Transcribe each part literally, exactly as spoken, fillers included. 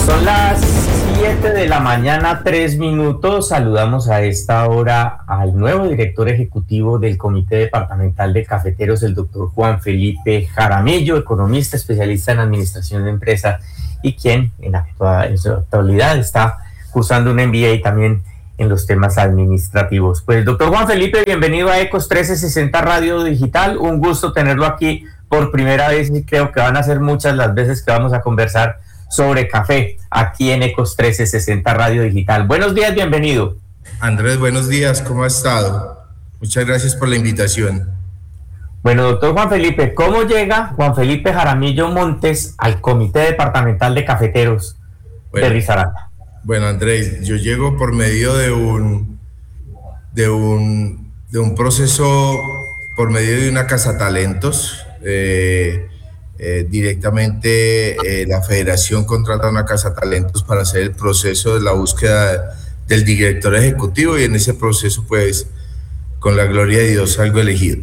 Son las siete de la mañana, tres minutos. Saludamos a esta hora al nuevo director ejecutivo del Comité Departamental de Cafeteros, el doctor Juan Felipe Jaramillo, economista, especialista en administración de empresas y quien en la actualidad está cursando un M B A también en los temas administrativos. Pues, doctor Juan Felipe, bienvenido a Ecos trescientos sesenta Radio Digital. Un gusto tenerlo aquí por primera vez y creo que van a ser muchas las veces que vamos a conversar sobre café aquí en Ecos trescientos sesenta Radio Digital. Buenos días, bienvenido. Andrés, buenos días, ¿cómo ha estado? Muchas gracias por la invitación. Bueno, doctor Juan Felipe, ¿cómo llega Juan Felipe Jaramillo Montes al Comité Departamental de Cafeteros bueno, de Risaralda? Bueno, Andrés, yo llego por medio de un, de un, de un proceso, por medio de una cazatalentos. Eh, Eh, directamente eh, la federación contrata una cazatalentos para hacer el proceso de la búsqueda del director ejecutivo y en ese proceso pues con la gloria de Dios salgo elegido.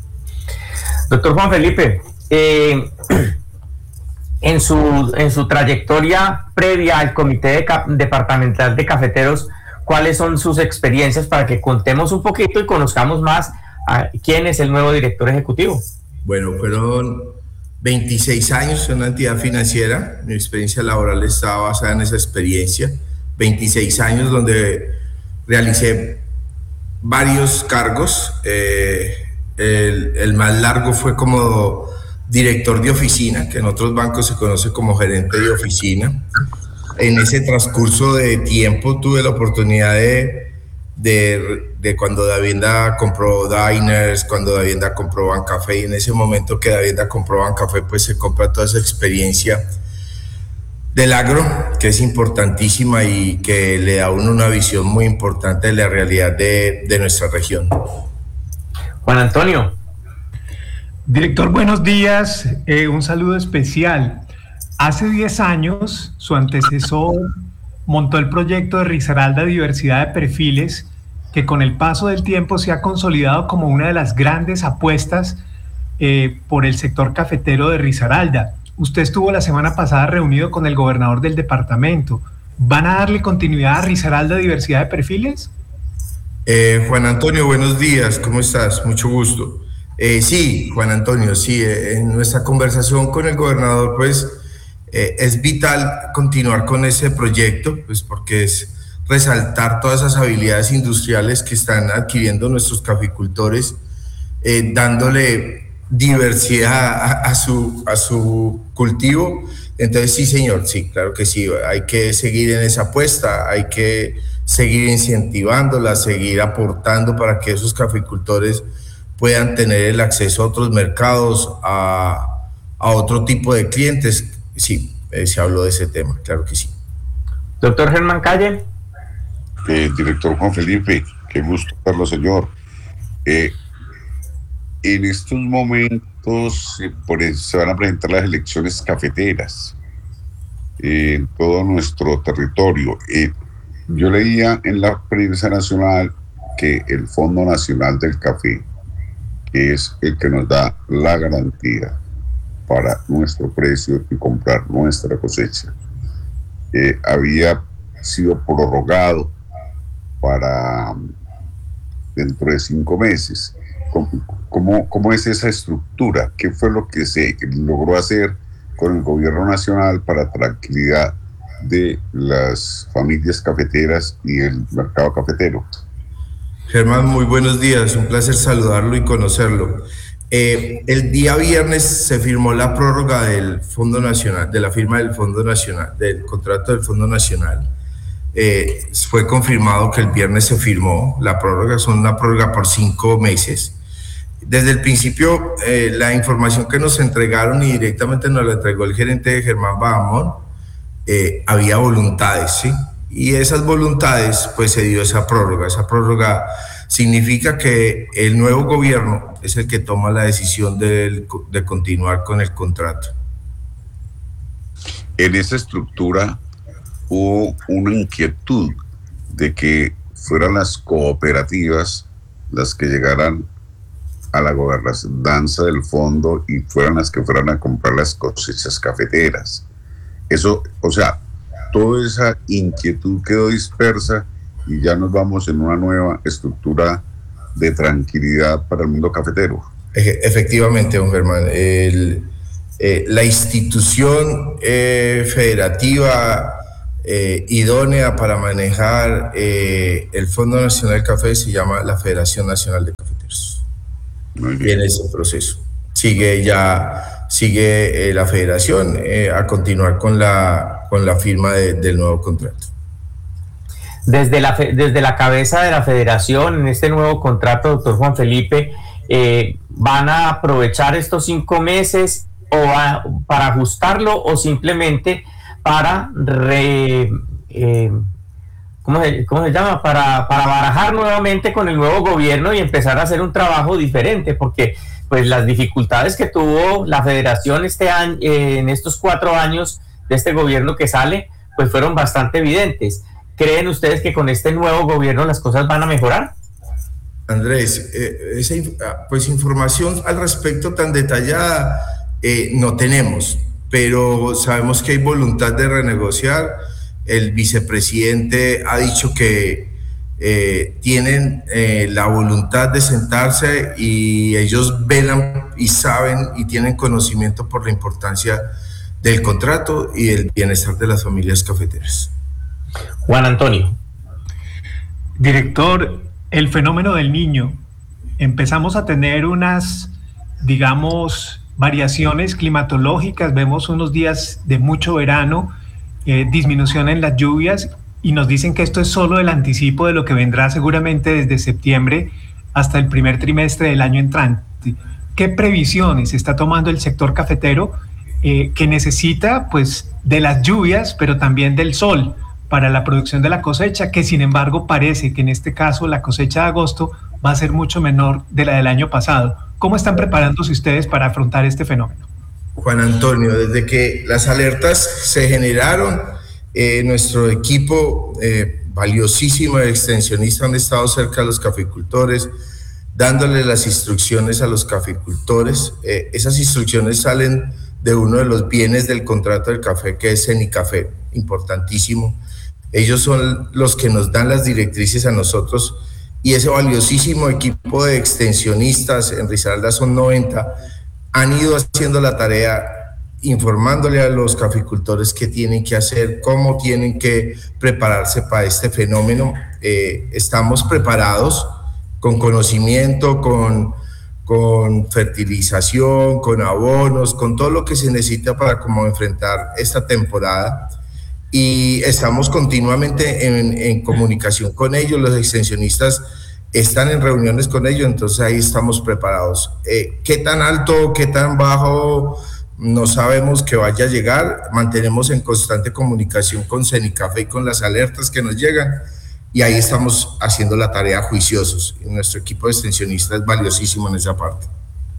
Doctor Juan Felipe, eh, en, su, en su trayectoria previa al Comité de Cap- Departamental de Cafeteros, ¿cuáles son sus experiencias para que contemos un poquito y conozcamos más a quién es el nuevo director ejecutivo? Bueno, fueron veintiséis años en una entidad financiera. Mi experiencia laboral estaba basada en esa experiencia. veintiséis años donde realicé varios cargos. Eh, el, el más largo fue como director de oficina, que en otros bancos se conoce como gerente de oficina. En ese transcurso de tiempo tuve la oportunidad de De, de cuando Davivienda compró Diners, cuando Davivienda compró Bancafé, y en ese momento que Davivienda compró Bancafé, pues se compra toda esa experiencia del agro, que es importantísima y que le da a uno una visión muy importante de la realidad de, de nuestra región. Juan Antonio. Director, buenos días, eh, un saludo especial. Hace diez años, su antecesor montó el proyecto de Risaralda Diversidad de Perfiles, que con el paso del tiempo se ha consolidado como una de las grandes apuestas eh, por el sector cafetero de Risaralda. Usted estuvo la semana pasada reunido con el gobernador del departamento. ¿Van a darle continuidad a Risaralda Diversidad de Perfiles? Eh, Juan Antonio, buenos días, ¿cómo estás? Mucho gusto. Eh, sí, Juan Antonio, sí, eh, en nuestra conversación con el gobernador, pues, Eh, es vital continuar con ese proyecto, pues porque es resaltar todas esas habilidades industriales que están adquiriendo nuestros caficultores, eh, dándole diversidad a, a, su, a su cultivo. Entonces, sí, señor, sí, claro que sí, hay que seguir en esa apuesta, hay que seguir incentivándola, seguir aportando para que esos caficultores puedan tener el acceso a otros mercados, a, a otro tipo de clientes. Sí, eh, se habló de ese tema, claro que sí. Doctor Germán Calle. Eh, director Juan Felipe, qué gusto verlo, señor. Eh, en estos momentos eh, por eso, se van a presentar las elecciones cafeteras eh, en todo nuestro territorio. Eh, yo leía en la prensa nacional que el Fondo Nacional del Café, que es el que nos da la garantía para nuestro precio y comprar nuestra cosecha, eh, había sido prorrogado para dentro de cinco meses. ¿Cómo, cómo, cómo es esa estructura? ¿Qué fue lo que se logró hacer con el gobierno nacional para tranquilidad de las familias cafeteras y el mercado cafetero? Germán, muy buenos días, un placer saludarlo y conocerlo. Eh, el día viernes se firmó la prórroga del Fondo Nacional, de la firma del Fondo Nacional, del contrato del Fondo Nacional. Eh, fue confirmado que el viernes se firmó la prórroga, son una prórroga por cinco meses. Desde el principio, eh, la información que nos entregaron y directamente nos la entregó el gerente Germán Bahamón, eh, había voluntades, ¿sí? Y esas voluntades, pues se dio esa prórroga. Esa prórroga significa que el nuevo gobierno es el que toma la decisión de, de continuar con el contrato. En esa estructura hubo una inquietud de que fueran las cooperativas las que llegaran a la gobernanza del fondo y fueran las que fueran a comprar las cosechas cafeteras. Eso, o sea, toda esa inquietud quedó dispersa y ya nos vamos en una nueva estructura de tranquilidad para el mundo cafetero. Efectivamente, don Germán. El, eh, la institución eh, federativa eh, idónea para manejar eh, el Fondo Nacional del Café se llama la Federación Nacional de Cafeteros. Muy bien. Y en ese proceso sigue ya sigue eh, la federación eh, a continuar con la, con la firma de, del nuevo contrato. Desde la, desde la cabeza de la federación, en este nuevo contrato, doctor Juan Felipe, eh, ¿van a aprovechar estos cinco meses o a, para ajustarlo o simplemente para re, eh, ¿cómo, se, ¿cómo se llama? Para, para barajar nuevamente con el nuevo gobierno y empezar a hacer un trabajo diferente? Porque pues las dificultades que tuvo la federación este año, eh, en estos cuatro años de este gobierno que sale, pues fueron bastante evidentes. ¿Creen ustedes que con este nuevo gobierno las cosas van a mejorar? Andrés, eh, esa pues información al respecto tan detallada eh, no tenemos, pero sabemos que hay voluntad de renegociar. El vicepresidente ha dicho que eh, tienen eh, la voluntad de sentarse y ellos velan y saben y tienen conocimiento por la importancia del contrato y del bienestar de las familias cafeteras. Juan Antonio. Director, el fenómeno del Niño, empezamos a tener unas, digamos, variaciones climatológicas, vemos unos días de mucho verano, eh, disminución en las lluvias, y nos dicen que esto es solo el anticipo de lo que vendrá seguramente desde septiembre hasta el primer trimestre del año entrante. ¿Qué previsiones está tomando el sector cafetero eh, que necesita, pues, de las lluvias, pero también del sol para la producción de la cosecha, que sin embargo parece que en este caso la cosecha de agosto va a ser mucho menor de la del año pasado? ¿Cómo están preparándose ustedes para afrontar este fenómeno? Juan Antonio, desde que las alertas se generaron, eh, nuestro equipo eh, valiosísimo de extensionistas han estado cerca de los caficultores, dándole las instrucciones a los caficultores. Eh, esas instrucciones salen de uno de los bienes del contrato del café, que es Cenicafé, importantísimo. Ellos son los que nos dan las directrices a nosotros, y ese valiosísimo equipo de extensionistas, en Risaralda son noventa, han ido haciendo la tarea, informándole a los caficultores qué tienen que hacer, cómo tienen que prepararse para este fenómeno. Eh, estamos preparados con conocimiento, con, con fertilización, con abonos, con todo lo que se necesita para como enfrentar esta temporada. Y estamos continuamente en, en comunicación con ellos, los extensionistas están en reuniones con ellos, entonces ahí estamos preparados. Eh, ¿Qué tan alto, qué tan bajo? No sabemos que vaya a llegar. Mantenemos en constante comunicación con Cenicafé y con las alertas que nos llegan, y ahí estamos haciendo la tarea juiciosos. Y nuestro equipo de extensionistas es valiosísimo en esa parte.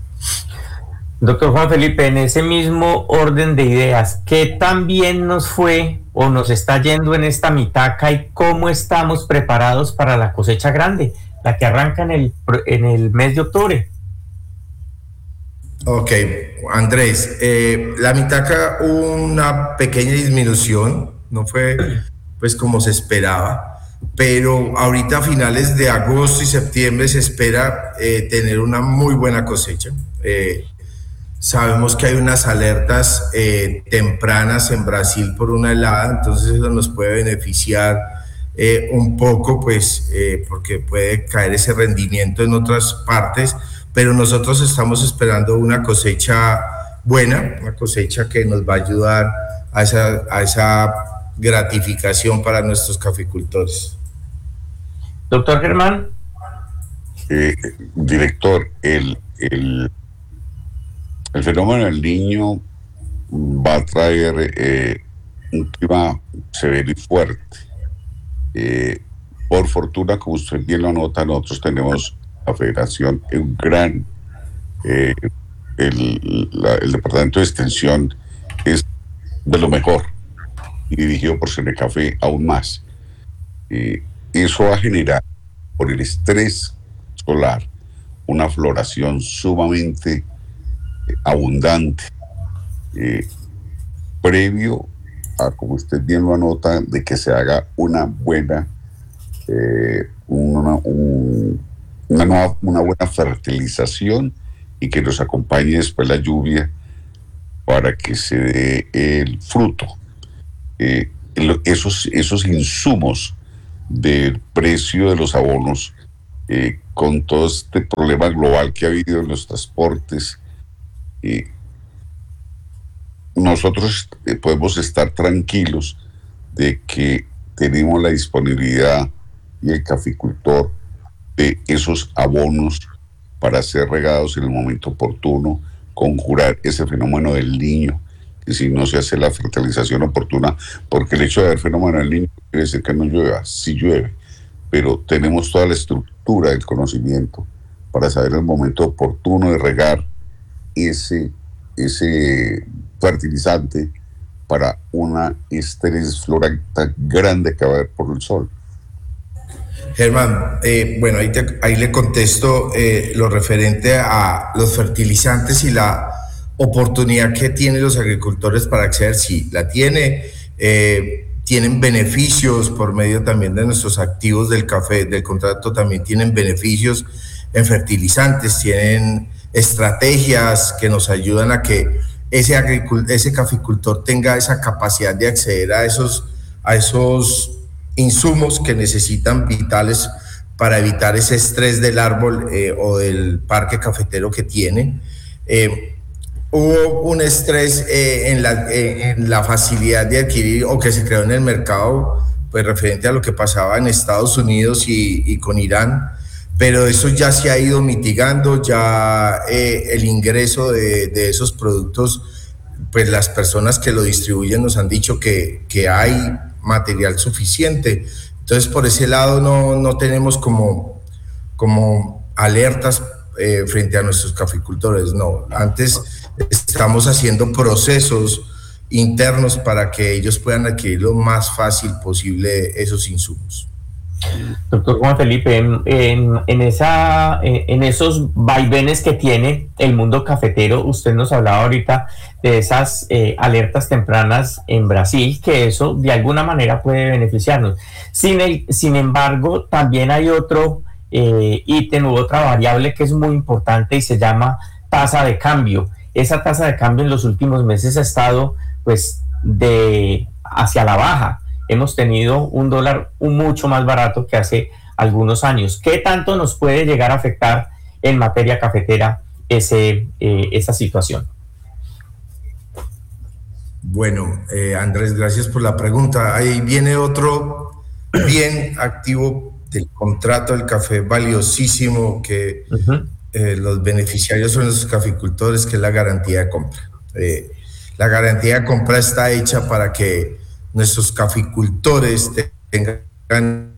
Doctor Juan Felipe, en ese mismo orden de ideas, ¿qué tan bien nos fue o nos está yendo en esta mitaca y cómo estamos preparados para la cosecha grande, la que arranca en el, en el mes de octubre? Ok, Andrés, eh, la mitaca hubo una pequeña disminución, no fue pues como se esperaba, pero ahorita a finales de agosto y septiembre se espera eh, tener una muy buena cosecha. Eh, sabemos que hay unas alertas eh, tempranas en Brasil por una helada, entonces eso nos puede beneficiar eh, un poco, pues eh, porque puede caer ese rendimiento en otras partes, pero nosotros estamos esperando una cosecha buena, una cosecha que nos va a ayudar a esa, a esa gratificación para nuestros caficultores. Doctor Germán. Eh, director, el, el, el fenómeno del Niño va a traer eh, un clima severo y fuerte. Eh, por fortuna, como usted bien lo nota, nosotros tenemos la federación un gran, eh, el, la, el departamento de extensión es de lo mejor y dirigido por Cenicafé aún más. Eh, eso va a generar, por el estrés solar, una floración sumamente eh, abundante, eh, previo a, como usted bien lo anota, de que se haga una buena, eh, una, un, una, nueva, una buena fertilización y que nos acompañe después la lluvia para que se dé el fruto. Eh, esos, esos insumos del precio de los abonos, eh, con todo este problema global que ha habido en los transportes, eh, nosotros eh, podemos estar tranquilos de que tenemos la disponibilidad y el caficultor de esos abonos para ser regados en el momento oportuno, conjurar ese fenómeno del niño, que si no se hace la fertilización oportuna, porque el hecho de haber fenómeno del niño quiere decir que no llueva, sí llueve, pero tenemos toda la estructura del conocimiento para saber el momento oportuno de regar ese, ese fertilizante para una estrés floral tan grande que va a haber por el sol. Germán, eh, bueno, ahí, te, ahí le contesto eh, lo referente a los fertilizantes y la oportunidad que tienen los agricultores para acceder. Sí, la tiene, eh, tienen beneficios por medio también de nuestros activos del café, del contrato, también tienen beneficios en fertilizantes, tienen estrategias que nos ayudan a que ese, agricul- ese caficultor tenga esa capacidad de acceder a esos, a esos insumos que necesitan vitales para evitar ese estrés del árbol eh, o del parque cafetero que tiene. Eh, hubo un estrés eh, en, la, eh, en la facilidad de adquirir o que se creó en el mercado, pues referente a lo que pasaba en Estados Unidos y, y con Irán, pero eso ya se ha ido mitigando, ya eh, el ingreso de, de esos productos, pues las personas que lo distribuyen nos han dicho que, que hay material suficiente. Entonces, por ese lado no, no tenemos como, como alertas eh, frente a nuestros caficultores, no. Antes estamos haciendo procesos internos para que ellos puedan adquirir lo más fácil posible esos insumos. Doctor Juan Felipe, en, en, en, esa, en esos vaivenes que tiene el mundo cafetero, usted nos hablaba ahorita de esas eh, alertas tempranas en Brasil, que eso de alguna manera puede beneficiarnos. Sin, el, sin embargo, también hay otro eh, ítem u otra variable que es muy importante y se llama tasa de cambio. Esa tasa de cambio en los últimos meses ha estado pues de hacia la baja. Hemos tenido un dólar mucho más barato que hace algunos años. ¿Qué tanto nos puede llegar a afectar en materia cafetera ese, eh, esa situación? Bueno, eh, Andrés, gracias por la pregunta. Ahí viene otro bien activo del contrato del café, valiosísimo, que uh-huh. eh, los beneficiarios son los caficultores, que es la garantía de compra. Eh, la garantía de compra está hecha para que nuestros caficultores tengan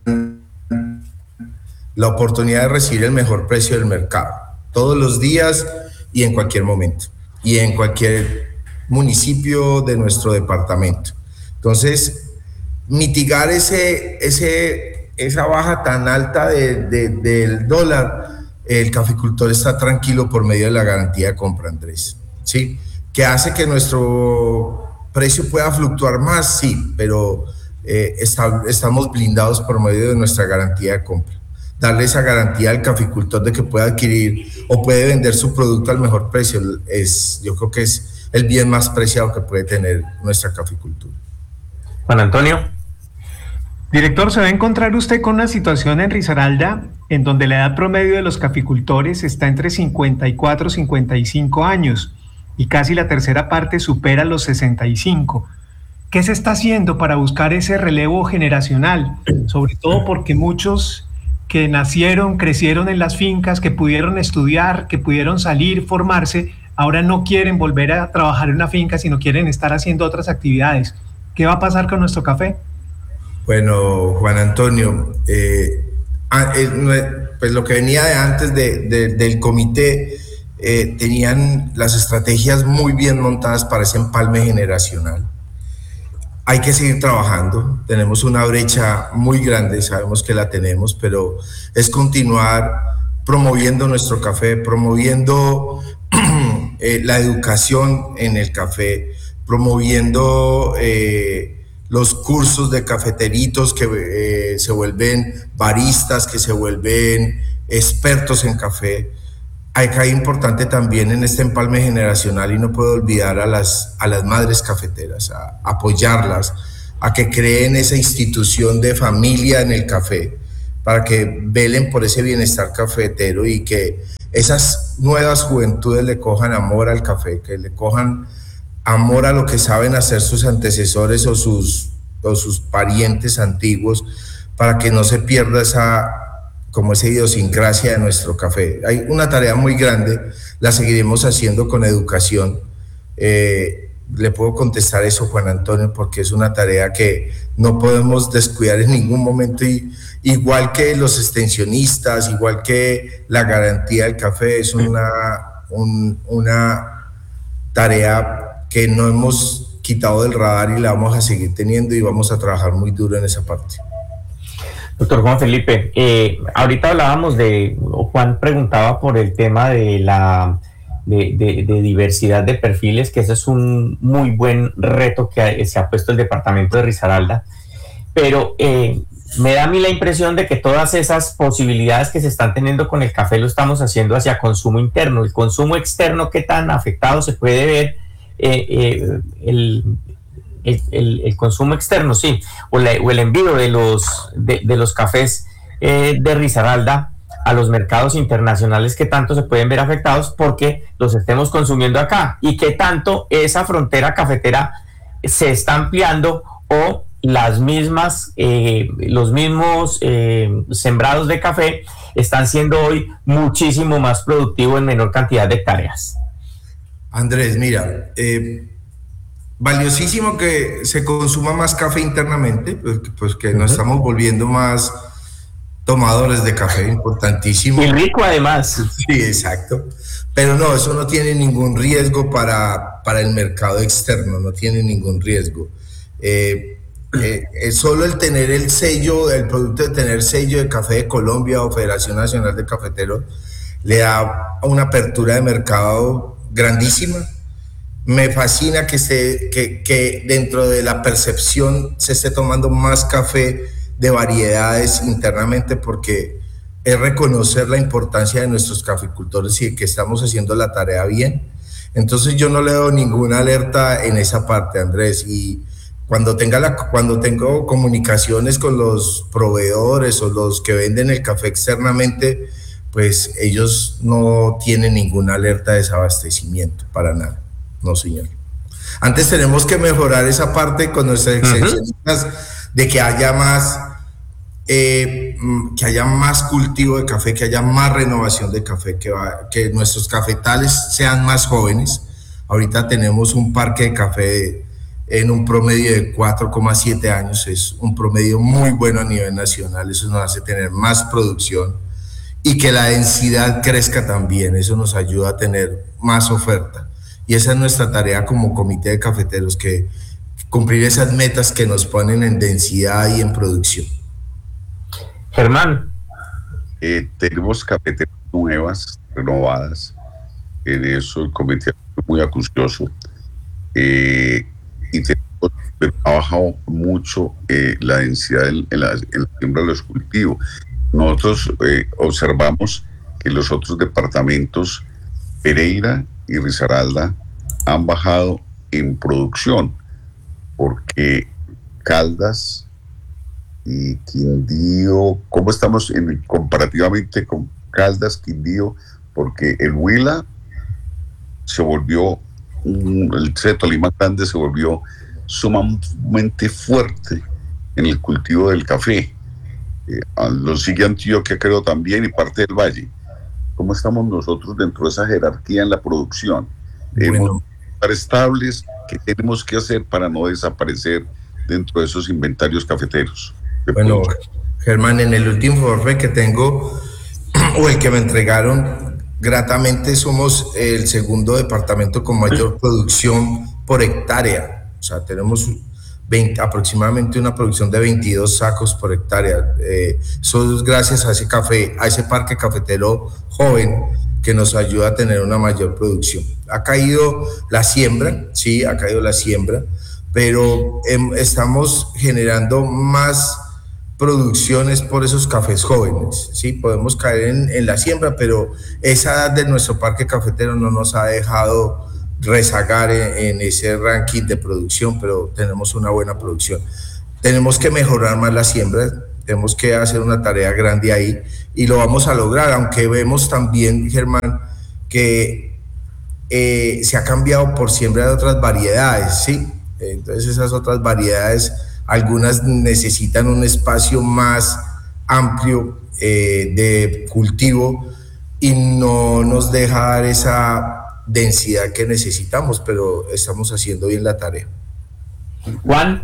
la oportunidad de recibir el mejor precio del mercado, todos los días y en cualquier momento, y en cualquier municipio de nuestro departamento. Entonces, mitigar ese, ese, esa baja tan alta de, de, del dólar, el caficultor está tranquilo por medio de la garantía de compra, Andrés, ¿sí? Que hace que nuestro precio pueda fluctuar más, sí, pero eh, está, estamos blindados por medio de nuestra garantía de compra. Darle esa garantía al caficultor de que pueda adquirir o puede vender su producto al mejor precio, es, yo creo que es el bien más preciado que puede tener nuestra caficultura. Juan Antonio. Director, ¿se va a encontrar usted con una situación en Risaralda en donde la edad promedio de los caficultores está entre cincuenta y cuatro y cincuenta y cinco años? Y casi la tercera parte supera los sesenta y cinco. ¿Qué se está haciendo para buscar ese relevo generacional? Sobre todo porque muchos que nacieron, crecieron en las fincas, que pudieron estudiar, que pudieron salir, formarse, ahora no quieren volver a trabajar en una finca, sino quieren estar haciendo otras actividades. ¿Qué va a pasar con nuestro café? Bueno, Juan Antonio, eh, pues lo que venía de antes de, de, del comité, Eh, tenían las estrategias muy bien montadas para ese empalme generacional. Hay que seguir trabajando, tenemos una brecha muy grande, sabemos que la tenemos, pero es continuar promoviendo nuestro café, promoviendo eh, la educación en el café, promoviendo eh, los cursos de cafeteritos que eh, se vuelven baristas, que se vuelven expertos en café. Acá es importante también en este empalme generacional, y no puedo olvidar a las, a las madres cafeteras, a, a apoyarlas, a que creen esa institución de familia en el café, para que velen por ese bienestar cafetero y que esas nuevas juventudes le cojan amor al café, que le cojan amor a lo que saben hacer sus antecesores o sus, o sus parientes antiguos, para que no se pierda esa, como esa idiosincrasia de nuestro café. Hay una tarea muy grande, la seguiremos haciendo con educación. Eh, le puedo contestar eso, Juan Antonio, porque es una tarea que no podemos descuidar en ningún momento, y igual que los extensionistas, igual que la garantía del café, es una, un, una tarea que no hemos quitado del radar y la vamos a seguir teniendo, y vamos a trabajar muy duro en esa parte. Doctor Juan Felipe, eh, ahorita hablábamos de, o Juan preguntaba por el tema de la de, de, de diversidad de perfiles, que ese es un muy buen reto que se ha puesto el departamento de Risaralda, pero eh, me da a mí la impresión de que todas esas posibilidades que se están teniendo con el café lo estamos haciendo hacia consumo interno. El consumo externo, ¿qué tan afectado se puede ver eh, eh, el, el, el, el consumo externo, sí, o, la, o el envío de los, de, de los cafés eh, de Risaralda a los mercados internacionales, que tanto se pueden ver afectados porque los estemos consumiendo acá, y que tanto esa frontera cafetera se está ampliando, o las mismas, eh, los mismos eh, sembrados de café están siendo hoy muchísimo más productivos en menor cantidad de hectáreas. Andrés, mira, eh, valiosísimo que se consuma más café internamente, pues, pues que nos uh-huh. estamos volviendo más tomadores de café, importantísimo. Y rico además. Sí, exacto. Pero no, eso no tiene ningún riesgo para, para el mercado externo, no tiene ningún riesgo. Eh, eh, es solo el tener el sello, el producto de tener sello de Café de Colombia o Federación Nacional de Cafeteros, le da una apertura de mercado grandísima. Me fascina que, se, que, que dentro de la percepción se esté tomando más café de variedades internamente, porque es reconocer la importancia de nuestros caficultores y que estamos haciendo la tarea bien. Entonces yo no le doy ninguna alerta en esa parte, Andrés, y cuando tenga la, cuando tengo comunicaciones con los proveedores o los que venden el café externamente, pues ellos no tienen ninguna alerta de desabastecimiento, para nada, no señor. Antes tenemos que mejorar esa parte con nuestras extensionistas, uh-huh. de que haya más Eh, que haya más cultivo de café, que haya más renovación de café, que, va, que nuestros cafetales sean más jóvenes. Ahorita tenemos un parque de café en un promedio de cuatro coma siete años, es un promedio muy bueno a nivel nacional, eso nos hace tener más producción y que la densidad crezca también, eso nos ayuda a tener más oferta. Y esa es nuestra tarea como comité de cafeteros, que cumplir esas metas que nos ponen en densidad y en producción. Germán. Eh, tenemos cafeteras nuevas, renovadas, en eso el comité es muy acucioso, eh, y tenemos trabajado mucho eh, la densidad en, en, la, en la siembra de los cultivos. Nosotros eh, observamos que los otros departamentos, Pereira y Risaralda, han bajado en producción, porque Caldas y Quindío, ¿cómo estamos en, comparativamente con Caldas, Quindío? Porque el Huila se volvió, un, el C de Tolima Grande se volvió sumamente fuerte en el cultivo del café. Eh, lo sigue Antioquia, creo, también, y parte del Valle. ¿Cómo estamos nosotros dentro de esa jerarquía en la producción? Bueno. Debemos estar estables. ¿Qué tenemos que hacer para no desaparecer dentro de esos inventarios cafeteros? Bueno, Germán, en el último informe que tengo, o el que me entregaron, gratamente somos el segundo departamento con mayor producción por hectárea. O sea, tenemos veinte, aproximadamente una producción de veintidós sacos por hectárea. Eh, eso es gracias a ese café, a ese parque cafetero joven que nos ayuda a tener una mayor producción. Ha caído la siembra, sí, ha caído la siembra, pero eh, estamos generando más producciones por esos cafés jóvenes, sí, podemos caer en, en la siembra, pero esa edad de nuestro parque cafetero no nos ha dejado rezagar en, en ese ranking de producción, pero tenemos una buena producción. Tenemos que mejorar más la siembra, tenemos que hacer una tarea grande ahí y lo vamos a lograr, aunque vemos también, Germán, que eh, se ha cambiado por siembra de otras variedades, ¿sí? Entonces esas otras variedades, algunas necesitan un espacio más amplio eh, de cultivo y no nos deja dar esa densidad que necesitamos, pero estamos haciendo bien la tarea. Juan.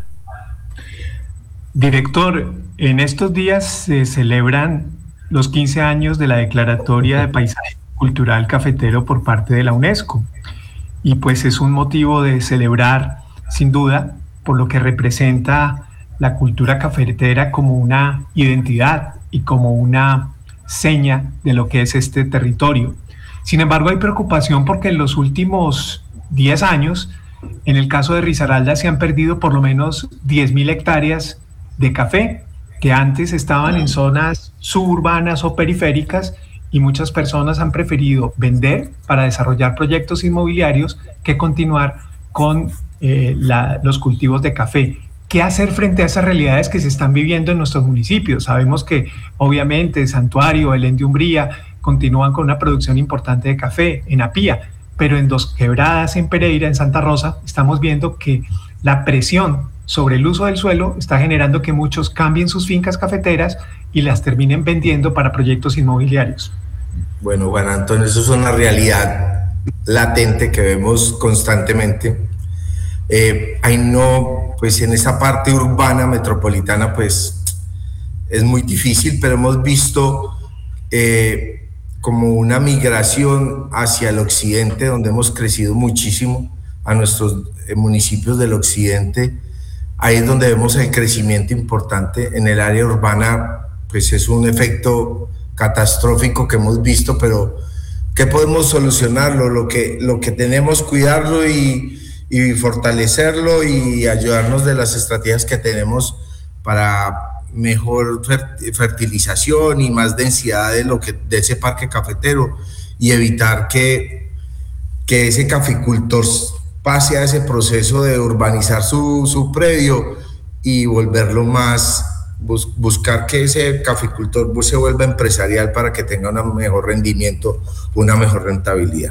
Director, en estos días se celebran los quince años de la Declaratoria de Paisaje Cultural Cafetero por parte de la UNESCO y pues es un motivo de celebrar sin duda por lo que representa la cultura cafetera como una identidad y como una seña de lo que es este territorio. Sin embargo, hay preocupación porque en los últimos diez años, en el caso de Risaralda, se han perdido por lo menos diez mil hectáreas de café que antes estaban en zonas suburbanas o periféricas y muchas personas han preferido vender para desarrollar proyectos inmobiliarios que continuar con eh, la, los cultivos de café. ¿Qué hacer frente a esas realidades que se están viviendo en nuestros municipios? Sabemos que obviamente Santuario, Belén de Umbría continúan con una producción importante de café, en Apía, pero en Dos Quebradas, en Pereira, en Santa Rosa, estamos viendo que la presión sobre el uso del suelo está generando que muchos cambien sus fincas cafeteras y las terminen vendiendo para proyectos inmobiliarios. Bueno, Juan Antonio, eso es una realidad latente que vemos constantemente. Eh, hay no, pues en esa parte urbana, metropolitana, pues es muy difícil, pero hemos visto eh, como una migración hacia el occidente, donde hemos crecido muchísimo, a nuestros eh, municipios del occidente. Ahí es donde vemos el crecimiento importante. En el área urbana, pues es un efecto catastrófico que hemos visto, pero ¿qué podemos solucionarlo? Lo que, lo que tenemos, cuidarlo y, y fortalecerlo y ayudarnos de las estrategias que tenemos para mejor fertilización y más densidad de, lo que, de ese parque cafetero y evitar que, que ese caficultor pase a ese proceso de urbanizar su, su predio y volverlo más, bus, buscar que ese caficultor se vuelva empresarial para que tenga un mejor rendimiento, una mejor rentabilidad.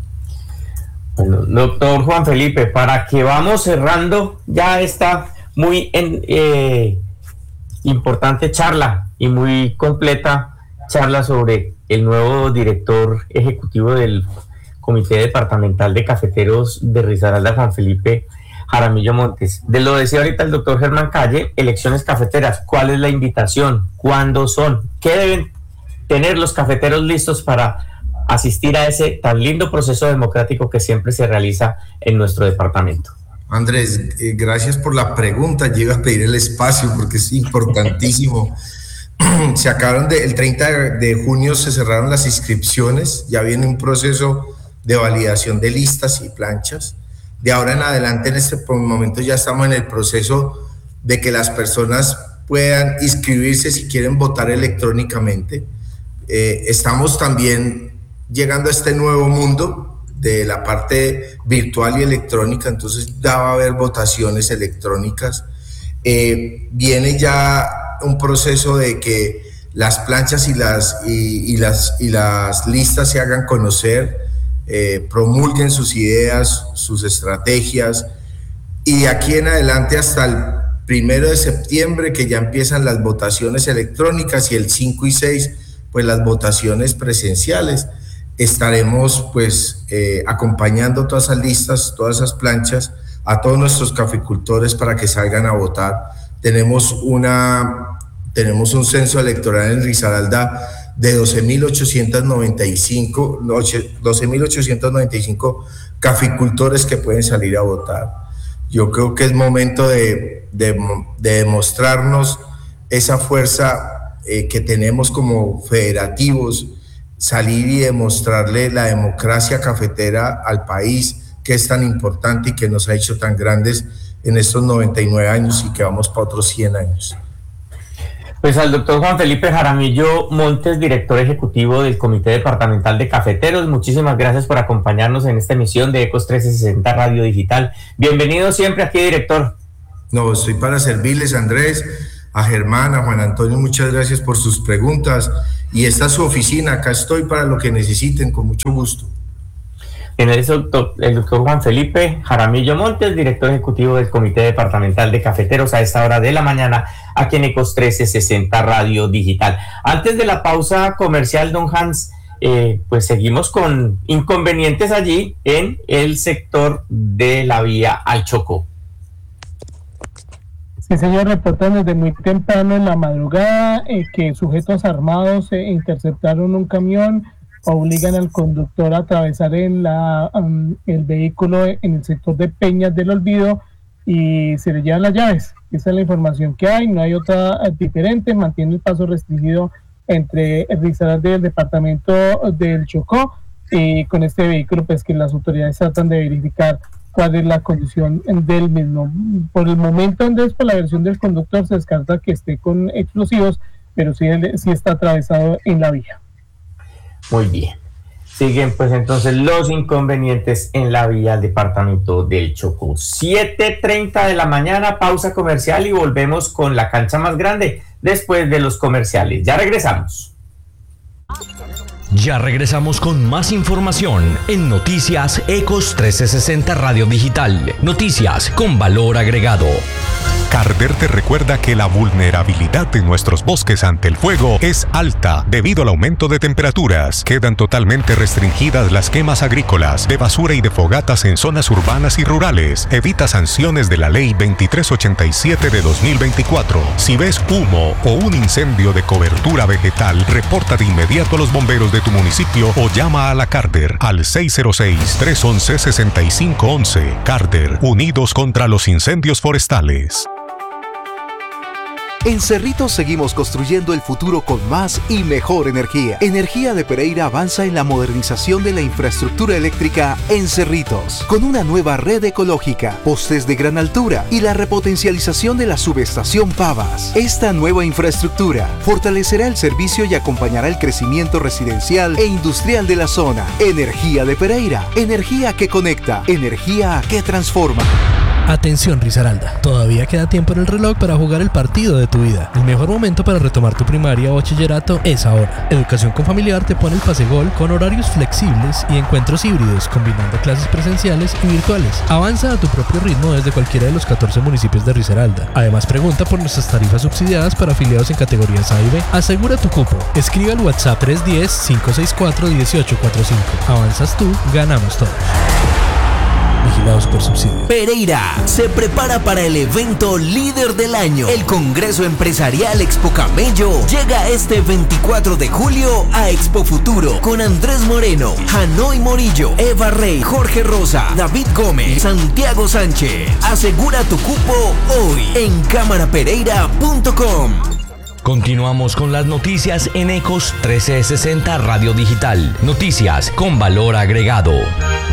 Bueno, doctor Juan Felipe, para que vamos cerrando ya esta muy en, eh, importante charla y muy completa charla sobre el nuevo director ejecutivo del Comité Departamental de Cafeteros de Risaralda, Juan Felipe Jaramillo Montes. De lo decía ahorita el doctor Germán Calle, elecciones cafeteras, ¿cuál es la invitación? ¿Cuándo son? ¿Qué deben tener los cafeteros listos para asistir a ese tan lindo proceso democrático que siempre se realiza en nuestro departamento? Andrés, eh, gracias por la pregunta. Llego a pedir el espacio porque es importantísimo. Se acabaron de, el treinta de junio se cerraron las inscripciones, ya viene un proceso de validación de listas y planchas. De ahora en adelante, en este momento ya estamos en el proceso de que las personas puedan inscribirse si quieren votar electrónicamente. Eh, estamos también llegando a este nuevo mundo de la parte virtual y electrónica, entonces ya va a haber votaciones electrónicas. Eh, viene ya un proceso de que las planchas y las, y, y las, y las listas se hagan conocer, eh, promulguen sus ideas, sus estrategias, y de aquí en adelante hasta el primero de septiembre, que ya empiezan las votaciones electrónicas, y el cinco y seis, pues las votaciones presenciales. Estaremos pues eh, acompañando todas esas listas, todas esas planchas, a todos nuestros caficultores para que salgan a votar. Tenemos una, tenemos un censo electoral en Risaralda de doce mil ochocientos noventa y cinco caficultores que pueden salir a votar. Yo creo que es momento de, de, de demostrarnos esa fuerza eh, que tenemos como federativos salir y demostrarle la democracia cafetera al país, que es tan importante y que nos ha hecho tan grandes en estos noventa y nueve años y que vamos para otros cien años. Pues al doctor Juan Felipe Jaramillo Montes, director ejecutivo del Comité Departamental de Cafeteros, muchísimas gracias por acompañarnos en esta emisión de Ecos trescientos sesenta Radio Digital. Bienvenido siempre aquí, director. No, estoy para servirles, Andrés, a Germán, a Juan Antonio, muchas gracias por sus preguntas. Y esta es su oficina, acá estoy para lo que necesiten, con mucho gusto. En el doctor, el doctor Juan Felipe Jaramillo Montes, director ejecutivo del Comité Departamental de Cafeteros, a esta hora de la mañana, aquí en Ecos trescientos sesenta Radio Digital. Antes de la pausa comercial, don Hans, eh, pues seguimos con inconvenientes allí en el sector de la vía al Chocó. Sí, señor, reportan desde muy temprano en la madrugada eh, que sujetos armados eh, interceptaron un camión, obligan al conductor a atravesar en la, um, el vehículo en el sector de Peñas del Olvido y se le llevan las llaves. Esa es la información que hay, no hay otra diferente, mantiene el paso restringido entre Risaralda y el departamento del Chocó, y con este vehículo pues que las autoridades tratan de verificar cuál es la condición del mismo. Por el momento, Andrés, por la versión del conductor se descarta que esté con explosivos, pero sí, sí está atravesado en la vía. Muy bien. Siguen pues entonces los inconvenientes en la vía al departamento del Chocó. siete treinta de la mañana, pausa comercial y volvemos con la cancha más grande después de los comerciales. Ya regresamos. Ya regresamos con más información en Noticias Ecos trescientos sesenta Radio Digital. Noticias con valor agregado. Carder te recuerda que la vulnerabilidad de nuestros bosques ante el fuego es alta debido al aumento de temperaturas. Quedan totalmente restringidas las quemas agrícolas, de basura y de fogatas en zonas urbanas y rurales. Evita sanciones de la Ley veintitrés ochenta y siete de dos mil veinticuatro. Si ves humo o un incendio de cobertura vegetal, reporta de inmediato a los bomberos de tu municipio o llama a la Carder al seis cero seis, tres once, sesenta y cinco once. Carder, unidos contra los incendios forestales. En Cerritos seguimos construyendo el futuro con más y mejor energía. Energía de Pereira avanza en la modernización de la infraestructura eléctrica en Cerritos, con una nueva red ecológica, postes de gran altura y la repotencialización de la subestación Pavas. Esta nueva infraestructura fortalecerá el servicio y acompañará el crecimiento residencial e industrial de la zona. Energía de Pereira, energía que conecta, energía que transforma. Atención Risaralda, todavía queda tiempo en el reloj para jugar el partido de tu vida. El mejor momento para retomar tu primaria o bachillerato es ahora. Educación con Familiar te pone el pase gol con horarios flexibles y encuentros híbridos, combinando clases presenciales y virtuales. Avanza a tu propio ritmo desde cualquiera de los catorce municipios de Risaralda. Además, pregunta por nuestras tarifas subsidiadas para afiliados en categorías A y B. Asegura tu cupo. Escribe al WhatsApp tres uno cero, cinco seis cuatro, uno ocho cuatro cinco. Avanzas tú, ganamos todos. Vigilados por subsidio. Pereira se prepara para el evento líder del año. El Congreso Empresarial Expo Camello llega este veinticuatro de julio a Expo Futuro con Andrés Moreno, Hanoi Morillo, Eva Rey, Jorge Rosa, David Gómez, Santiago Sánchez. Asegura tu cupo hoy en cámara pereira punto com. Continuamos con las noticias en Ecos trescientos sesenta Radio Digital. Noticias con valor agregado.